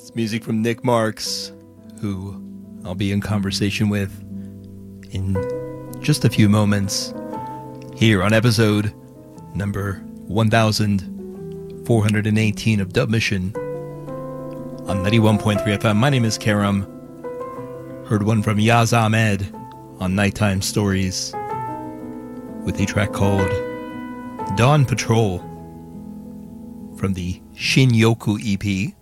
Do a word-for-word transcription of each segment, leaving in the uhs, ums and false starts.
Music from Nick Marks, who I'll be in conversation with in just a few moments here on episode number one thousand four hundred eighteen of Dub Mission on ninety-one point three F M. My name is Karam. Heard one from Yaz Ahmed on Nighttime Stories with a track called Dawn Patrol from the Shin-Yoku E P.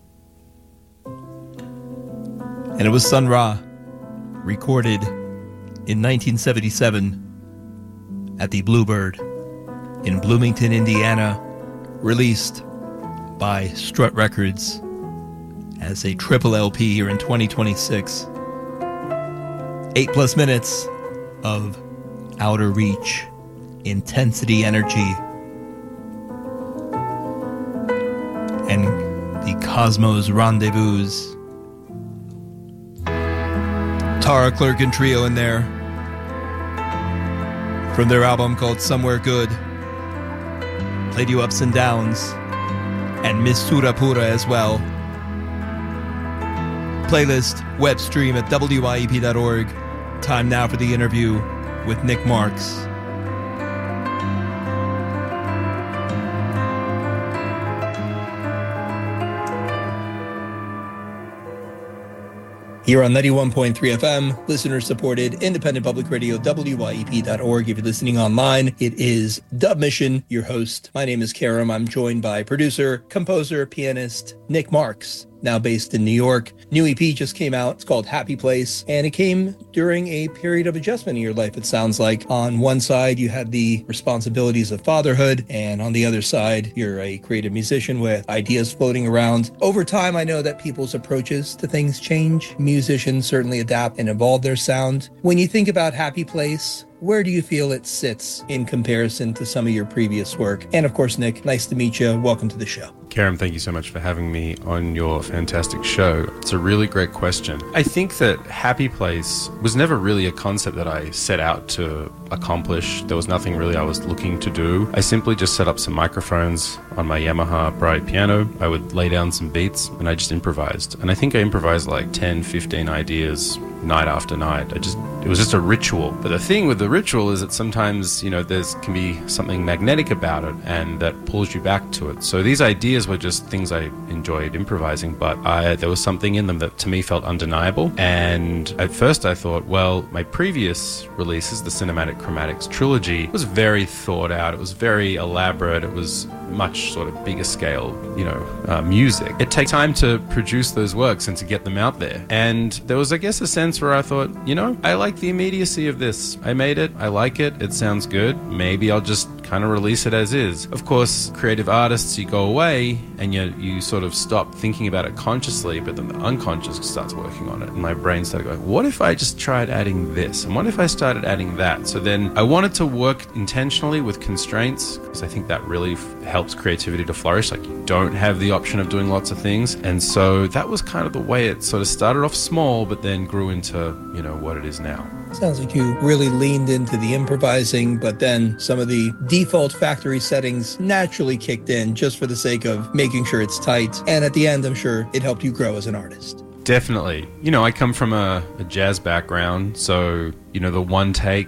And it was Sun Ra, recorded in nineteen seventy-seven at the Bluebird in Bloomington, Indiana, released by Strut Records as a triple L P here in twenty twenty-six. Eight plus minutes of Outer Reach, Intensity Energy, and the Cosmos Rendezvous. Tara Clerk and Trio in there from their album called Somewhere Good. Played you Ups and Downs and Miss Surapura as well. Playlist, web stream at W I E P dot org. Time now for the interview with Nick Marks. Here on ninety-one point three F M, listener-supported, independent public radio, W I E P dot org. If you're listening online, it is Dub Mission, your host. My name is Karam. I'm joined by producer, composer, pianist, Nick Marks, now based in New York. New E P just came out. It's called Happy Place, and it came during a period of adjustment in your life, it sounds like. On one side, you had the responsibilities of fatherhood, and on the other side, you're a creative musician with ideas floating around. Over time, I know that people's approaches to things change. Musicians certainly adapt and evolve their sound. When you think about Happy Place, where do you feel it sits in comparison to some of your previous work? And of course, Nick, nice to meet you. Welcome to the show. Karam, thank you so much for having me on your fantastic show. It's a really great question. I think that Happy Place was never really a concept that I set out to accomplish. There was nothing really I was looking to do. I simply just set up some microphones on my Yamaha Bride piano. I would lay down some beats and I just improvised. And I think I improvised like ten, fifteen ideas night after night. I just, it was just a ritual. But the thing with the ritual is that sometimes, you know, there's can be something magnetic about it and that pulls you back to it. So these ideas were just things I enjoyed improvising, but I, there was something in them that to me felt undeniable. And at first I thought, well, my previous releases, the Cinematic Chromatics trilogy, was very thought out. It was very elaborate. It was much sort of bigger scale, you know, uh, music. It takes time to produce those works and to get them out there. And there was, I guess, a sense where I thought, you know, I like the immediacy of this. I made it. I like it. It sounds good. Maybe I'll just kind of release it as is. Of course, creative artists, you go away and you you sort of stop thinking about it consciously, but then the unconscious starts working on it. And my brain started going, what if I just tried adding this? And what if I started adding that? So then I wanted to work intentionally with constraints, because I think that really f- helps creativity to flourish. Like, you don't have the option of doing lots of things. And so that was kind of the way it sort of started off small, but then grew into, you know, what it is now. Sounds like you really leaned into the improvising, but then some of the default factory settings naturally kicked in just for the sake of making sure it's tight. And at the end, I'm sure it helped you grow as an artist. Definitely. You know, I come from a, a jazz background, so, you know, the one take